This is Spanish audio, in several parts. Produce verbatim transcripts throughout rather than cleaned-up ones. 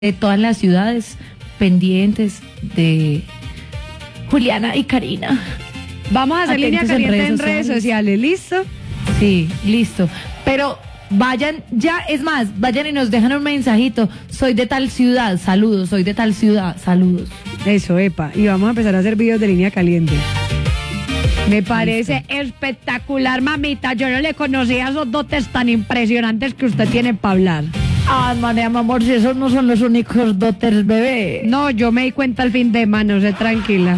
de todas las ciudades pendientes de Juliana y Karina. Vamos a hacer línea caliente en redes sociales, ¿listo? Sí, listo. Pero vayan ya, es más, vayan y nos dejan un mensajito. Soy de tal ciudad, saludos, soy de tal ciudad, saludos. Eso, epa. Y vamos a empezar a hacer videos de línea caliente. Me parece listo. Espectacular, mamita. Yo no le conocía esos dotes tan impresionantes que usted tiene para hablar. Ah, María, mi amor, si esos no son los únicos dotes, bebé. No, yo me di cuenta al fin de mano, sé tranquila.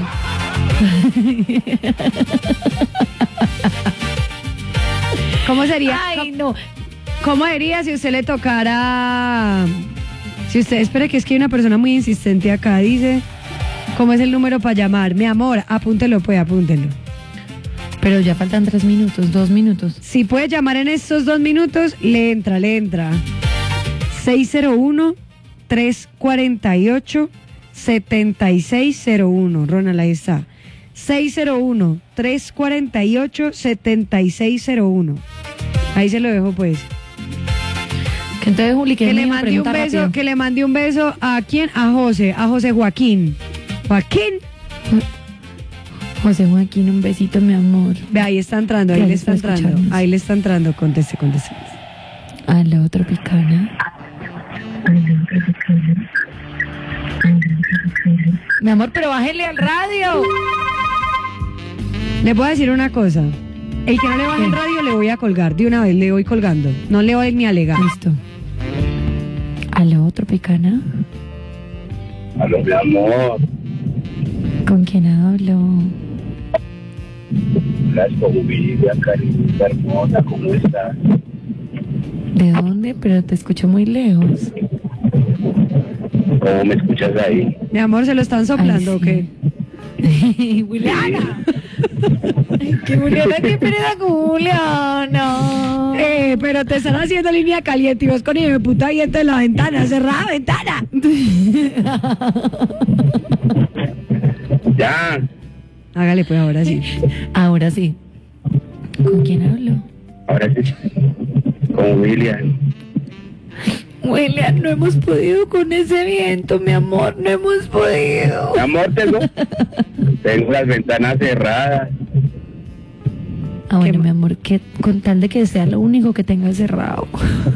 ¿Cómo sería? Ay, no. ¿Cómo diría si usted le tocara? Si usted, espere que es que hay una persona muy insistente acá, dice, ¿cómo es el número para llamar? Mi amor, apúntelo pues, apúntelo. Pero ya faltan tres minutos, dos minutos. Si puede llamar en estos dos minutos, le entra, le entra. seis cero uno, tres cuatro ocho, siete seis cero uno. Ronald, ahí está. seis cero uno, tres cuatro ocho, siete seis cero uno. Ahí se lo dejo pues. Que entonces, Juli, que, que le mande un beso, rápido. Que le mande un beso a quién, a José, a José Joaquín. Joaquín. José Joaquín, un besito, mi amor. Ve, ahí está entrando, ahí Gracias le está entrando. escucharnos. Ahí le está entrando, conteste, conteste. Aló, Tropicana. Mi amor, pero bájele al radio. Le voy a decir una cosa. El que no le baje el radio le voy a colgar. De una vez le voy colgando. No le voy ni a alegar. Listo. Aló, Tropicana. Aló, mi amor. ¿Con quién hablo? Hola, es con Julia, Karina, hermosa, ¿cómo estás? ¿De dónde? Pero te escucho muy lejos. ¿Cómo me escuchas ahí? Mi amor, ¿se lo están soplando o qué? Juliana. Que Juliana, qué pereza con Juliana. Eh, pero te están haciendo línea caliente y vos con el puta diente en la ventana, cerrada ventana. Ya. Hágale pues, ahora sí. Ahora sí. ¿Con quién hablo? Ahora sí. Con William. William, no hemos podido con ese viento, mi amor, no hemos podido. Mi amor, tengo, tengo las ventanas cerradas. Ah, bueno, mi amor, que con tal de que sea lo único que tenga cerrado.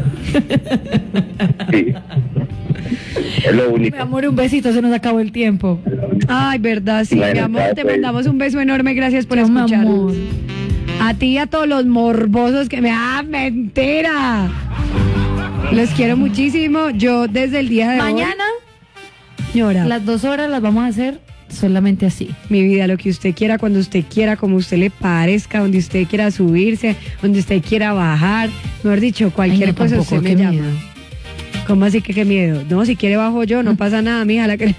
Sí. Es lo único. Mi amor, un besito, se nos acabó el tiempo. Ay, verdad, sí, Bueno, mi amor, te pues. mandamos un beso enorme, gracias por Chao, mi escucharnos. amor. A ti y a todos los morbosos que me... ¡Ah, mentira! Los quiero muchísimo. Yo desde el día de Mañana, hoy... Señora, las dos horas las vamos a hacer solamente así. mi vida, lo que usted quiera, cuando usted quiera, como usted le parezca, donde usted quiera subirse, donde usted quiera bajar, mejor dicho, cualquier Ay, no, cosa tampoco, usted me qué llama. miedo. ¿Cómo así que qué miedo? No, si quiere bajo yo, no pasa nada, mija, la que...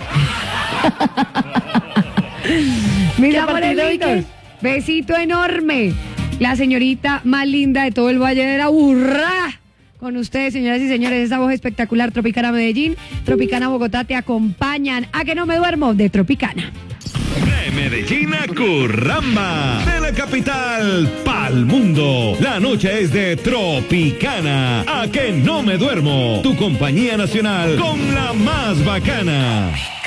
Mis ¿Qué, a partir de hoy amorelitos, qué? besito enorme. La señorita más linda de todo el Valle de la Burra. Con ustedes, señoras y señores, esa voz espectacular, Tropicana Medellín, Tropicana Bogotá, te acompañan a que no me duermo de Tropicana. De Medellín a Curramba, de la capital pa'l mundo. La noche es de Tropicana, a que no me duermo. Tu compañía nacional con la más bacana.